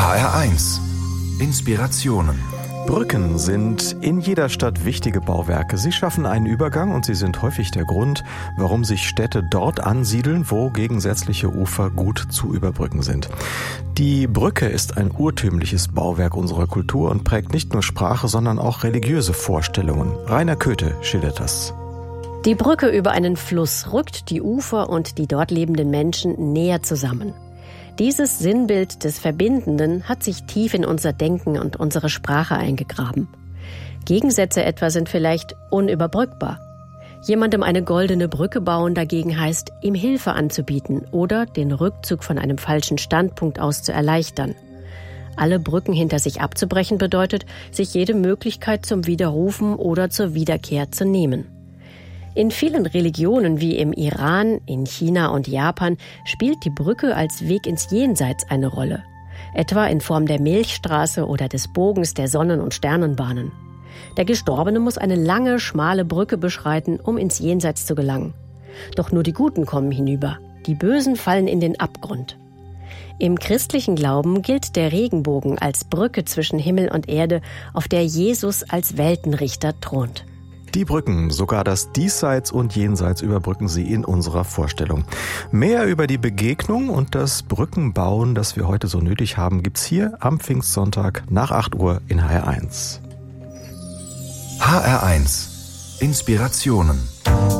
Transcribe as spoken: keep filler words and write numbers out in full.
H R eins Inspirationen. Brücken sind in jeder Stadt wichtige Bauwerke. Sie schaffen einen Übergang und sie sind häufig der Grund, warum sich Städte dort ansiedeln, wo gegensätzliche Ufer gut zu überbrücken sind. Die Brücke ist ein urtümliches Bauwerk unserer Kultur und prägt nicht nur Sprache, sondern auch religiöse Vorstellungen. Rainer Köthe schildert das. Die Brücke über einen Fluss rückt die Ufer und die dort lebenden Menschen näher zusammen. Dieses Sinnbild des Verbindenden hat sich tief in unser Denken und unsere Sprache eingegraben. Gegensätze etwa sind vielleicht unüberbrückbar. Jemandem eine goldene Brücke bauen dagegen heißt, ihm Hilfe anzubieten oder den Rückzug von einem falschen Standpunkt aus zu erleichtern. Alle Brücken hinter sich abzubrechen bedeutet, sich jede Möglichkeit zum Widerrufen oder zur Wiederkehr zu nehmen. In vielen Religionen wie im Iran, in China und Japan spielt die Brücke als Weg ins Jenseits eine Rolle. Etwa in Form der Milchstraße oder des Bogens der Sonnen- und Sternenbahnen. Der Gestorbene muss eine lange, schmale Brücke beschreiten, um ins Jenseits zu gelangen. Doch nur die Guten kommen hinüber. Die Bösen fallen in den Abgrund. Im christlichen Glauben gilt der Regenbogen als Brücke zwischen Himmel und Erde, auf der Jesus als Weltenrichter thront. Die Brücken, sogar das Diesseits und Jenseits überbrücken sie in unserer Vorstellung. Mehr über die Begegnung und das Brückenbauen, das wir heute so nötig haben, gibt's hier am Pfingstsonntag nach acht Uhr in H R eins. H R eins Inspirationen.